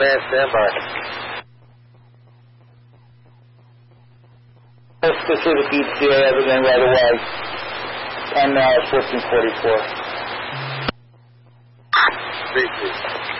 man, stand by. Specific ETA, everything right away. And 1444. Briefly.